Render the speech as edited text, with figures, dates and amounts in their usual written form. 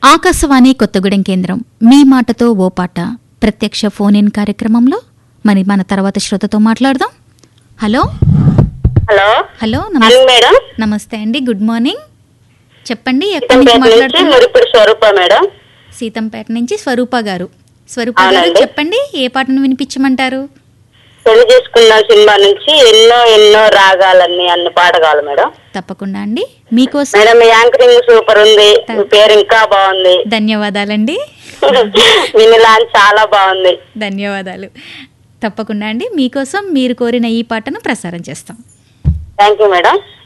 ఆకాశవాణి కొత్తగూడెం కేంద్రం మీ మాటతో ఓ పాట ప్రత్యక్ష ఫోన్ ఇన్ కార్యక్రమంలో మరి మన తర్వాత శ్రోతతో మాట్లాడదాం. హలో హలో హలో మేడం, నమస్తే అండి, గుడ్ మార్నింగ్. చెప్పండి, ఎక్కడి నుంచి మాట్లాడుతున్నారు? స్వరూప మేడం, సీతంపేట నుంచి స్వరూప గారు. స్వరూప గారు చెప్పండి, ఏ పాటను వినిపించమంటారు? పెళ్లి చేసుకున్న సినిమా నుంచి ఎన్నో ఎన్నో రాగాలన్నీ అన్ని పాట కావాలి మేడం. తప్పకుండా అండి, మీకోసం. మేడం మీ యాంకరింగ్ సూపర్ ఉంది, మీ పేరు ఇంకా బాగుంది. ధన్యవాదాలండి. వినలాన్ చాలా బాగుంది. ధన్యవాదాలు. తప్పకుండా అండి, మీకోసం మీరు కోరిన ఈ పాటను ప్రసారం చేస్తాం. Thank you madam.